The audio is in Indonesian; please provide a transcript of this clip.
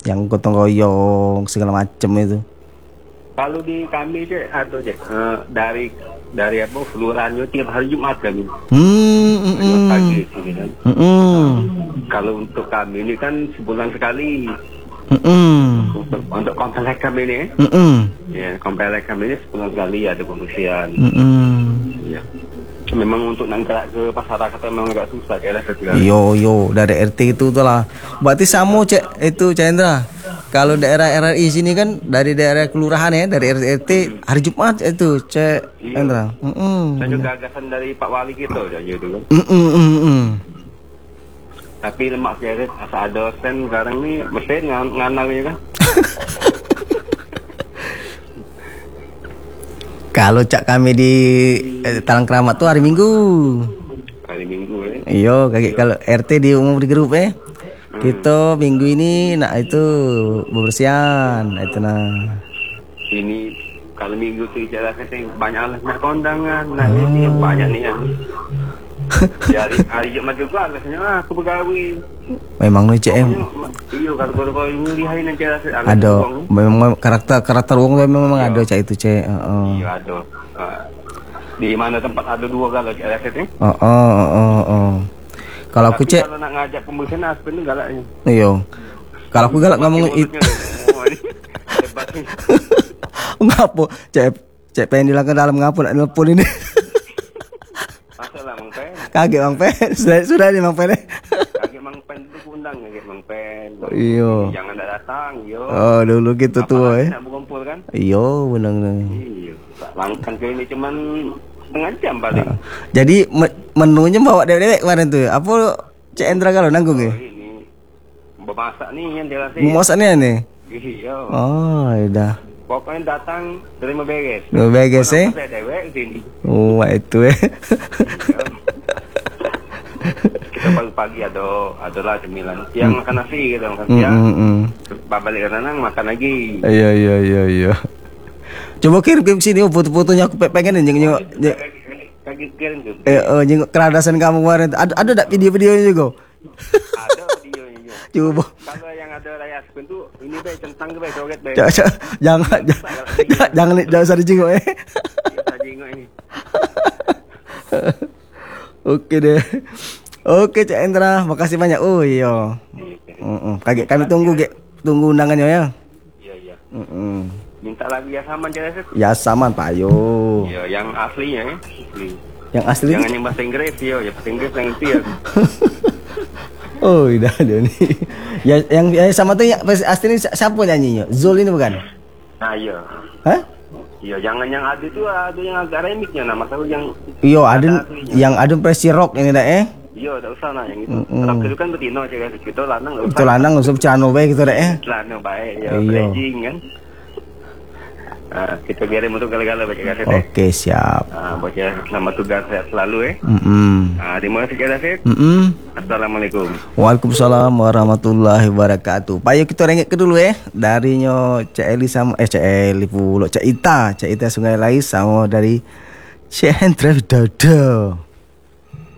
yang gotong royong segala macem itu. Kalau di kami cek atau cek dari apa kelurahannya tiap hari Jumat kami. Jumat pagi sini kan. Kalau untuk kami ini kan sebulan sekali. Untuk komplek kami ini, ya komplek kami ini sebulan sekali ada pembersihan. Ya. Memang untuk nangkrak ke masyarakat memang agak susah ya lah. Yo dari RT itu tuh lah. Berarti sama cek itu Cendra. Kalau daerah RRI sini kan dari daerah kelurahan ya, dari RT hari Jumat itu cek Cendra. Dan juga gagasan dari Pak Wali gitu itu kan. Tapi lemak seret asal ada stand sekarang nih mesin nganal ya kan. Kalau cak kami di Talang Keramat tuh hari Minggu. Hari Minggu ya. Iya, kayak kalau RT di umum di grup ya. Kita minggu ini nak itu bebersihan, itu nah. Ini kalau minggu tuh jalan banyak alasnya kondangan, nah ini banyak nih yang. Hari Jumat juga alasnya aku begawi. Memang nih CM. Iya kalau ngelihatin aja ada memang karakter uang memang ada cak itu cek. Iya ada. Di mana tempat ada dua kalau cek asetnya. Kalau aku cek kalau nak ngajak pembersihan aspen galaknya. Iya. Kalau aku galak ngomong itu. Ngapo cek pengen dilang ke dalam ngapo nak nelpon ini. Masalah Mang Pen. Kaget Mang Pen. Sudah nih Mang Pen. Kaget Mang Pen itu undang kaget Mang Pen. Iya. Jangan datang, yo. Oh, dulu gitu tuh nak berkumpul kan? Iya, benar. Iya. Langkang ke ini cuman setengah jam paling. Jadi menunya bawa dewek kemarin tuh. Apa Cek Endra kalau nanggung ya? Ini memasak nih yang jelasin. Memasaknya nih? Iya. Oh, udah. Pokoknya datang terima beres. Terima beres ya? Dewek sini. Oh, itu ya. Kita pagi-pagi adalah cemilan. Siang makan nasi gitu, makan siang. Balik ke sana makan lagi. Iya. Coba kirim ke sini foto-fotonya aku pengen nyengok. Kaki kirim tuh. Nyengok keradasan kamu kemarin. Ada tak video-videonya juga? Ada videonya. Coba. Kalau yang ada raya Aspen tuh ini be centang be joget be. Jangan usah dijengok ya. Kita jengok ini. Oke deh. Oke Cak Endra, makasih banyak. Oh iya. Kaget kami tunggu undangannya ya. Iya. Minta lagi ya saman jelas. Ya saman Pak Ayo. Iya, yang aslinya ya. Yang asli. Jangan yang bahasa Inggris ya bahasa Inggris yang itu ya. Oh, udah ada nih. Ya yang sama tuh yang asli ini siapa nyanyinya? Zul ini bukan? Nah, iya. Hah? Iya, jangan yang ada itu ada yang agak remixnya nama tahu yang. Iya, ada versi rock ini dah Iya, tak usah nah yang itu. Rock itu kan betino aja guys. Itu lanang enggak usah. Itu lanang usah cano bae gitu dah Lanang bae ya, bridging kan. Kita kirim untuk gala-gala baca kaset. Oke, siap. Baca selamat tugas sehat selalu ya. Terima kasih kaset. Assalamualaikum. Waalaikumsalam warahmatullahi wabarakatuh. Pak yuk kita rengek ke dulu ya. Darinya Cak Eli sama Cak Eli pula Cak Ita Sungai Lais sama dari Cak Hendra Widodo.